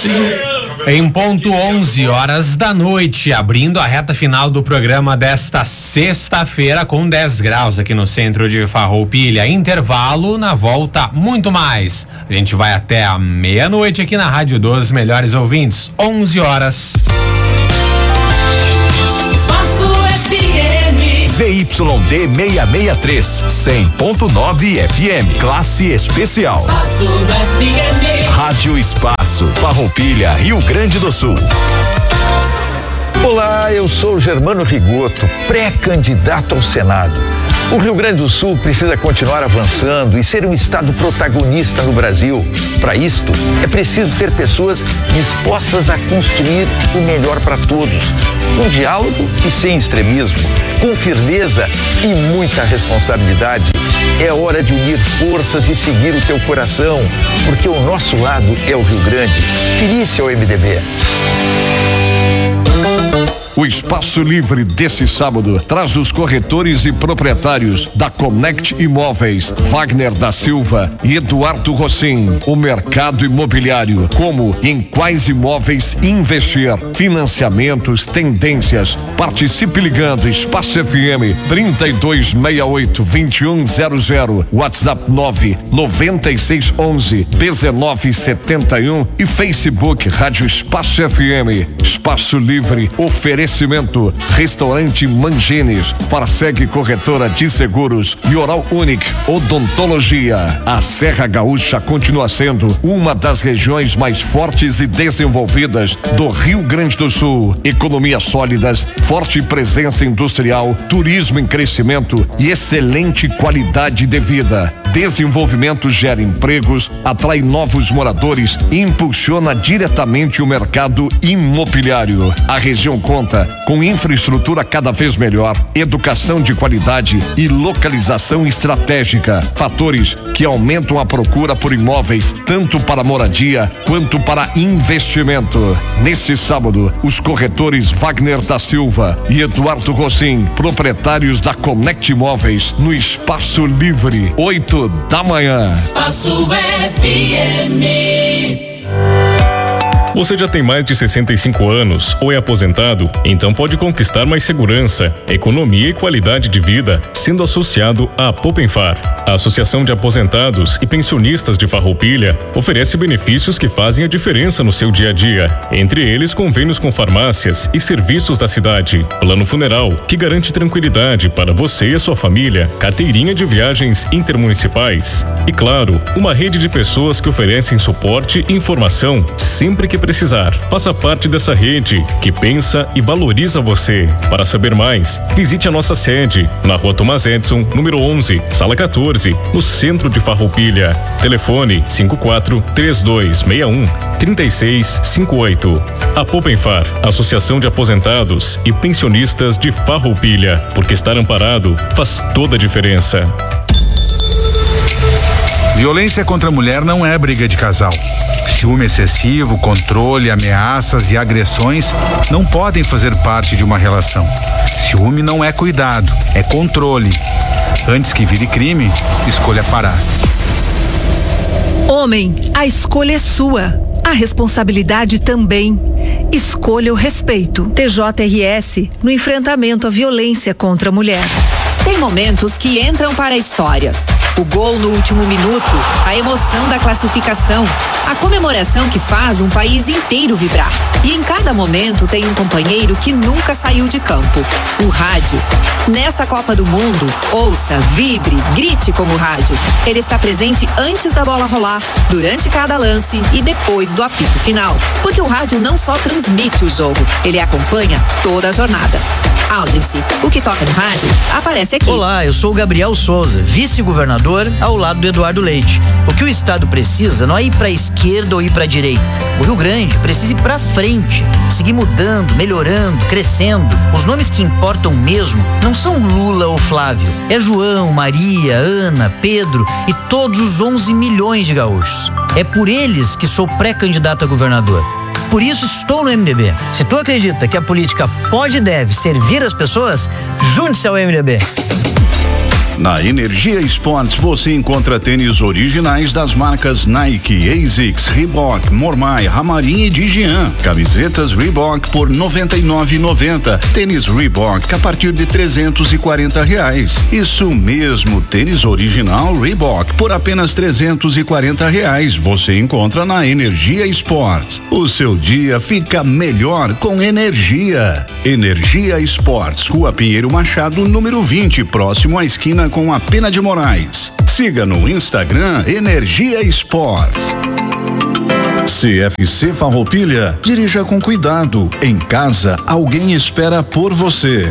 Em ponto 11 horas da noite, abrindo a reta final do programa desta sexta-feira com 10 graus aqui no centro de Farroupilha. Intervalo, na volta muito mais. A gente vai até a meia-noite aqui na Rádio dos Melhores Ouvintes, 11 horas. ZYD 663, 100.9 FM, classe especial. Espaço FM. Rádio Espaço, Farroupilha, Rio Grande do Sul. Olá, eu sou Germano Rigoto, pré-candidato ao Senado. O Rio Grande do Sul precisa continuar avançando e ser um estado protagonista no Brasil. Para isto, é preciso ter pessoas dispostas a construir o melhor para todos. Com diálogo e sem extremismo, com firmeza e muita responsabilidade. É hora de unir forças e seguir o teu coração, porque o nosso lado é o Rio Grande. Filie-se ao MDB. O Espaço Livre desse sábado traz os corretores e proprietários da Connect Imóveis, Wagner da Silva e Eduardo Rossim. O mercado imobiliário, como em quais imóveis investir, financiamentos, tendências. Participe ligando Espaço FM 3268-2100, WhatsApp 99611-1971 e Facebook Rádio Espaço FM. Espaço Livre oferecimento Restaurante Mangines, Farseg Corretora de Seguros e Oral Unique Odontologia. A Serra Gaúcha continua sendo uma das regiões mais fortes e desenvolvidas do Rio Grande do Sul. Economias sólidas, forte presença industrial, turismo em crescimento e excelente qualidade de vida. Desenvolvimento gera empregos, atrai novos moradores e impulsiona diretamente o mercado imobiliário. A região conta com infraestrutura cada vez melhor, educação de qualidade e localização estratégica. Fatores que aumentam a procura por imóveis, tanto para moradia quanto para investimento. Neste sábado, os corretores Wagner da Silva e Eduardo Rossim, proprietários da Connect Imóveis, no Espaço Livre, 8 da manhã. Espaço FM. Você já tem mais de 65 anos ou é aposentado? Então pode conquistar mais segurança, economia e qualidade de vida sendo associado à Popenfar. A Associação de Aposentados e Pensionistas de Farroupilha oferece benefícios que fazem a diferença no seu dia a dia. Entre eles, convênios com farmácias e serviços da cidade, plano funeral, que garante tranquilidade para você e a sua família, carteirinha de viagens intermunicipais e, claro, uma rede de pessoas que oferecem suporte e informação sempre que precisar. Faça parte dessa rede que pensa e valoriza você. Para saber mais, visite a nossa sede na Rua Tomás Edson, número 11, sala 14, no centro de Farroupilha. Telefone 54-3261-3658. A Popenfar, Associação de Aposentados e Pensionistas de Farroupilha, porque estar amparado faz toda a diferença. Violência contra a mulher não é briga de casal. Ciúme excessivo, controle, ameaças e agressões não podem fazer parte de uma relação. Ciúme não é cuidado, é controle. Antes que vire crime, escolha parar. Homem, a escolha é sua. A responsabilidade também. Escolha o respeito. TJRS no enfrentamento à violência contra a mulher. Tem momentos que entram para a história. O gol no último minuto, a emoção da classificação, a comemoração que faz um país inteiro vibrar. E em cada momento tem um companheiro que nunca saiu de campo, o rádio. Nesta Copa do Mundo, ouça, vibre, grite como o rádio. Ele está presente antes da bola rolar, durante cada lance e depois do apito final. Porque o rádio não só transmite o jogo, ele acompanha toda a jornada. Audience, o que toca no rádio aparece aqui. Olá, eu sou o Gabriel Souza, vice-governador ao lado do Eduardo Leite. O que o estado precisa não é ir para a esquerda ou ir para a direita. O Rio Grande precisa ir para frente, seguir mudando, melhorando, crescendo. Os nomes que importam mesmo não são Lula ou Flávio. É João, Maria, Ana, Pedro e todos os 11 milhões de gaúchos. É por eles que sou pré-candidato a governador. Por isso estou no MDB. Se tu acredita que a política pode e deve servir as pessoas, junte-se ao MDB. Na Energia Esportes você encontra tênis originais das marcas Nike, ASICS, Reebok, Mormai, Ramarim e Digian. Camisetas Reebok por R$ 99,90. Tênis Reebok a partir de R$340. Isso mesmo, tênis original Reebok por apenas R$340. Você encontra na Energia Esportes. O seu dia fica melhor com energia. Energia Esportes, Rua Pinheiro Machado, número 20, próximo à esquina com a Pena de Moraes. Siga no Instagram Energia Esportes. CFC Farroupilha, dirija com cuidado. Em casa, alguém espera por você.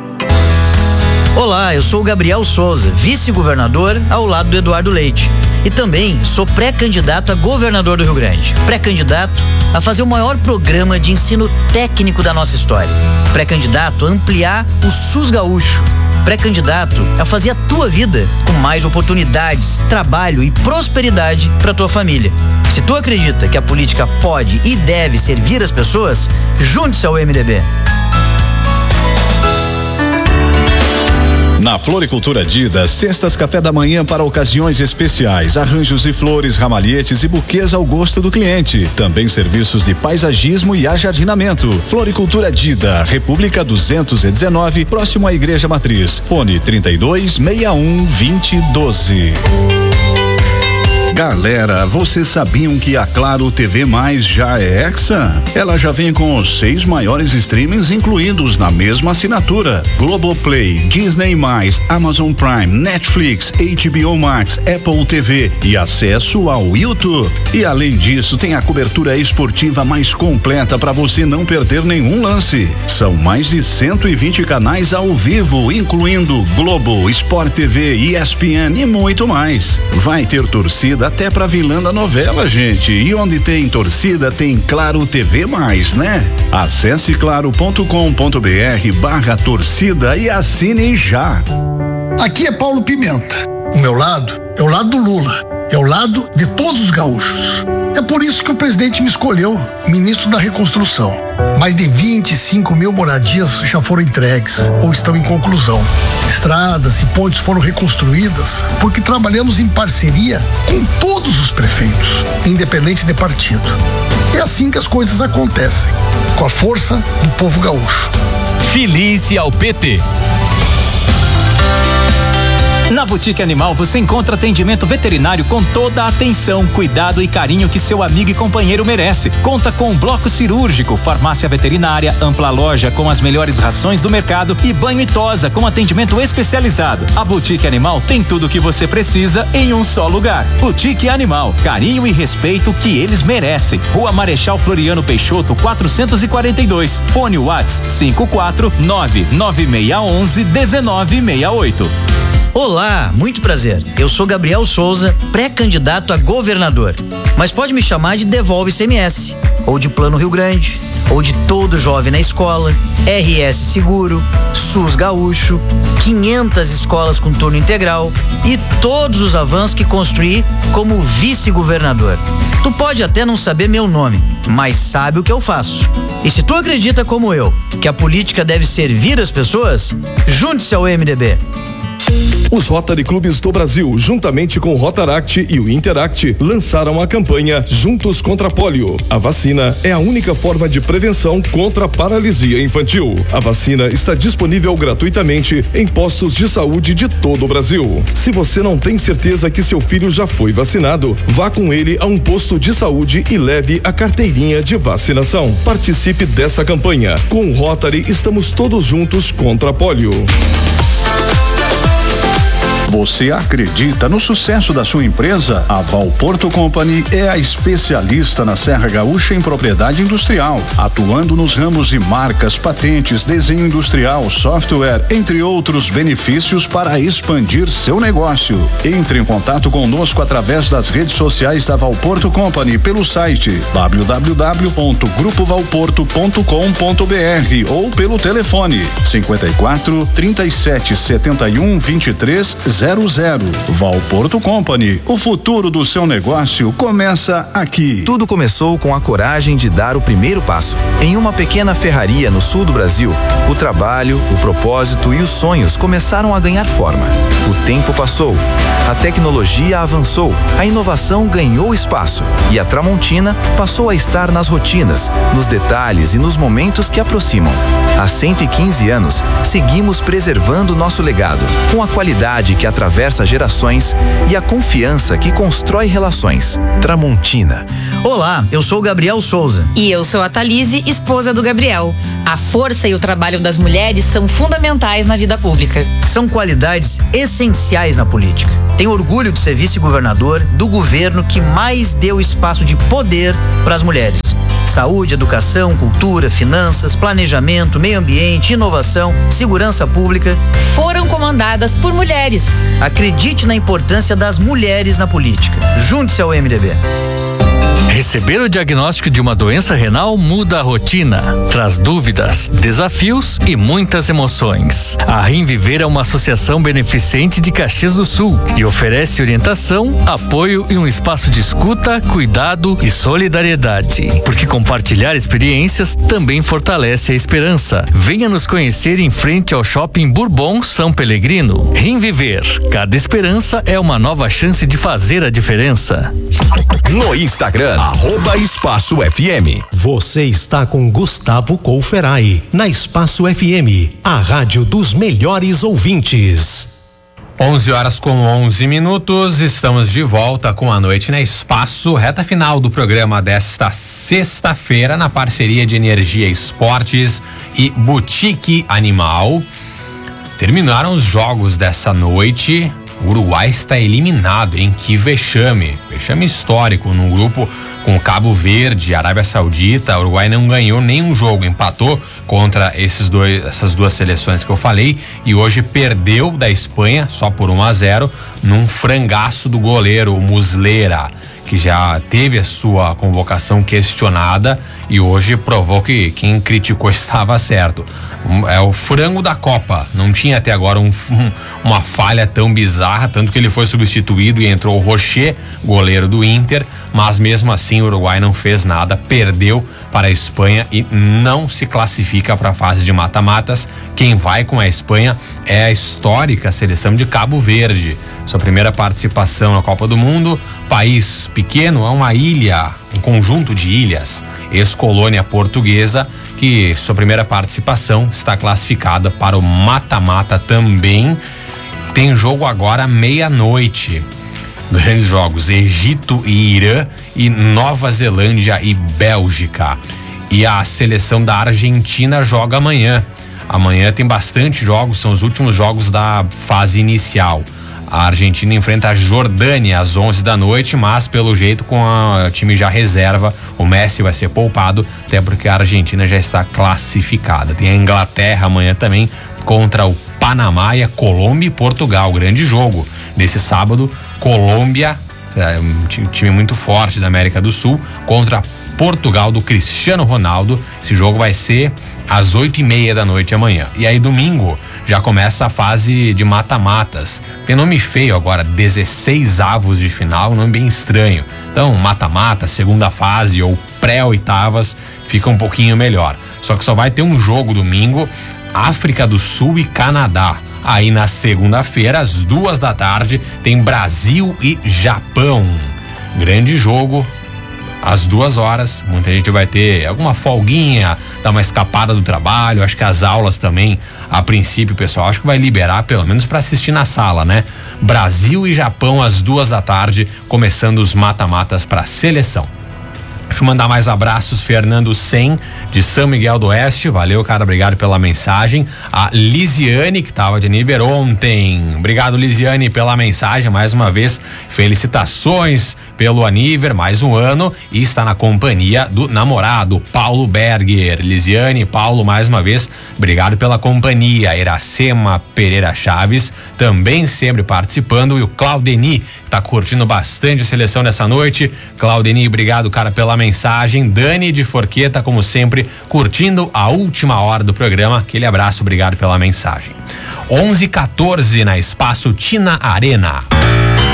Olá, eu sou o Gabriel Souza, vice-governador ao lado do Eduardo Leite. E também sou pré-candidato a governador do Rio Grande. Pré-candidato a fazer o maior programa de ensino técnico da nossa história. Pré-candidato a ampliar o SUS gaúcho. Pré-candidato a fazer a tua vida com mais oportunidades, trabalho e prosperidade para tua família. Se tu acredita que a política pode e deve servir as pessoas, junte-se ao MDB. Na Floricultura Dida, cestas café da manhã para ocasiões especiais, arranjos de flores, ramalhetes e buquês ao gosto do cliente. Também serviços de paisagismo e ajardinamento. Floricultura Dida, República 219, próximo à Igreja Matriz. Fone 3261-2012. Galera, vocês sabiam que a Claro TV Mais já é Hexa? Ela já vem com os 6 maiores streamings incluídos na mesma assinatura: Globoplay, Disney+, Amazon Prime, Netflix, HBO Max, Apple TV e acesso ao YouTube. E além disso, tem a cobertura esportiva mais completa para você não perder nenhum lance. São mais de 120 canais ao vivo, incluindo Globo, Sport TV, ESPN e muito mais. Vai ter torcida até pra vilã da novela, gente. E onde tem torcida, tem Claro TV+, né? Acesse claro.com.br/torcida e assine já. Aqui é Paulo Pimenta. O meu lado é o lado do Lula. É o lado de todos os gaúchos. É por isso que o presidente me escolheu ministro da Reconstrução. Mais de 25 mil moradias já foram entregues ou estão em conclusão. Estradas e pontes foram reconstruídas porque trabalhamos em parceria com todos os prefeitos, independente de partido. É assim que as coisas acontecem, com a força do povo gaúcho. Filie-se ao PT. Na Boutique Animal você encontra atendimento veterinário com toda a atenção, cuidado e carinho que seu amigo e companheiro merece. Conta com um bloco cirúrgico, farmácia veterinária, ampla loja com as melhores rações do mercado e banho e tosa com atendimento especializado. A Boutique Animal tem tudo o que você precisa em um só lugar. Boutique Animal, carinho e respeito que eles merecem. Rua Marechal Floriano Peixoto, 442. Fone Whats 54996111968. Olá, muito prazer. Eu sou Gabriel Souza, pré-candidato a governador. Mas pode me chamar de Devolve ICMS, ou de Plano Rio Grande, ou de Todo Jovem na Escola, RS Seguro, SUS Gaúcho, 500 escolas com turno integral e todos os avanços que construí como vice-governador. Tu pode até não saber meu nome, mas sabe o que eu faço. E se tu acredita como eu, que a política deve servir as pessoas, junte-se ao MDB. Os Rotary Clubes do Brasil, juntamente com o Rotaract e o Interact, lançaram a campanha Juntos contra a Polio. A vacina é a única forma de prevenção contra a paralisia infantil. A vacina está disponível gratuitamente em postos de saúde de todo o Brasil. Se você não tem certeza que seu filho já foi vacinado, vá com ele a um posto de saúde e leve a carteirinha de vacinação. Participe dessa campanha. Com o Rotary, estamos todos juntos contra a polio. Você acredita no sucesso da sua empresa? A Valporto Company é a especialista na Serra Gaúcha em propriedade industrial, atuando nos ramos de marcas, patentes, desenho industrial, software, entre outros benefícios para expandir seu negócio. Entre em contato conosco através das redes sociais da Valporto Company pelo site www.grupovalporto.com.br ou pelo telefone 54 37 71 23 Valporto Company, o futuro do seu negócio começa aqui. Tudo começou com a coragem de dar o primeiro passo. Em uma pequena ferraria no sul do Brasil, o trabalho, o propósito e os sonhos começaram a ganhar forma. O tempo passou, a tecnologia avançou, a inovação ganhou espaço e a Tramontina passou a estar nas rotinas, nos detalhes e nos momentos que aproximam. Há 115 anos, seguimos preservando nosso legado, com a qualidade que atravessa gerações e a confiança que constrói relações. Tramontina. Olá, eu sou o Gabriel Souza. E eu sou a Thalise, esposa do Gabriel. A força e o trabalho das mulheres são fundamentais na vida pública. São qualidades essenciais na política. Tenho orgulho de ser vice-governador do governo que mais deu espaço de poder para as mulheres. Saúde, educação, cultura, finanças, planejamento, meio ambiente, inovação, segurança pública. Foram comandadas por mulheres. Acredite na importância das mulheres na política. Junte-se ao MDB. Receber o diagnóstico de uma doença renal muda a rotina, traz dúvidas, desafios e muitas emoções. A Rimviver é uma associação beneficente de Caxias do Sul e oferece orientação, apoio e um espaço de escuta, cuidado e solidariedade. Porque compartilhar experiências também fortalece a esperança. Venha nos conhecer em frente ao Shopping Bourbon São Pelegrino. Rimviver, cada esperança é uma nova chance de fazer a diferença. No Instagram, @Espaço FM. Você está com Gustavo Couferai, na Espaço FM, a rádio dos melhores ouvintes. 11h11, estamos de volta com a Noite na Espaço, reta final do programa desta sexta-feira, na parceria de Energia Esportes e Boutique Animal. Terminaram os jogos dessa noite. O Uruguai está eliminado, hein? Que vexame. Vexame histórico no grupo com Cabo Verde, Arábia Saudita. O Uruguai não ganhou nenhum jogo, empatou contra essas duas seleções que eu falei e hoje perdeu da Espanha só por 1-0 num frangaço do goleiro, o Muslera, que já teve a sua convocação questionada e hoje provou que quem criticou estava certo. É o frango da Copa, não tinha até agora uma falha tão bizarra, tanto que ele foi substituído e entrou o Rocher, goleiro do Inter, mas mesmo assim o Uruguai não fez nada, perdeu para a Espanha e não se classifica para a fase de mata-matas. Quem vai com a Espanha é a histórica seleção de Cabo Verde, sua primeira participação na Copa do Mundo. País pequeno, é uma ilha, um conjunto de ilhas, ex-colônia portuguesa, que sua primeira participação está classificada para o mata-mata também. Tem jogo agora meia-noite. Grandes jogos: Egito e Irã, e Nova Zelândia e Bélgica. E a seleção da Argentina joga amanhã. Amanhã tem bastante jogos, são os últimos jogos da fase inicial. A Argentina enfrenta a Jordânia às 11 da noite, mas pelo jeito com o time já reserva, o Messi vai ser poupado, até porque a Argentina já está classificada. Tem a Inglaterra amanhã também contra o Panamá e a Colômbia e Portugal. Grande jogo desse sábado. Colômbia, um time muito forte da América do Sul, contra Portugal do Cristiano Ronaldo. Esse jogo vai ser às 8h30 da noite amanhã. E aí domingo já começa a fase de mata-matas. Tem nome feio agora, 16 avos de final, nome bem estranho. Então mata-mata, segunda fase ou pré-oitavas fica um pouquinho melhor. Só que só vai ter um jogo domingo, África do Sul e Canadá. Aí na segunda-feira, às 2 da tarde, tem Brasil e Japão. Grande jogo. Às 2 horas, muita gente vai ter alguma folguinha, dar uma escapada do trabalho. Acho que as aulas também, a princípio, pessoal, acho que vai liberar pelo menos para assistir na sala, né? Brasil e Japão às 2 da tarde, começando os mata-matas para a seleção. Deixa eu mandar mais abraços. Fernando Sen, de São Miguel do Oeste. Valeu, cara, obrigado pela mensagem. A Lisiane, que tava de nível ontem. Obrigado, Lisiane, pela mensagem. Mais uma vez, felicitações pelo aniversário, mais um ano. E está na companhia do namorado, Paulo Berger. Lisiane, Paulo, mais uma vez, obrigado pela companhia. Iracema Pereira Chaves, também sempre participando. E o Claudeni, que tá curtindo bastante a seleção dessa noite. Claudeni, obrigado, cara, pela mensagem. Dani de Forqueta, como sempre, curtindo a última hora do programa. Aquele abraço, obrigado pela mensagem. 11h14 na Espaço Tina Arena.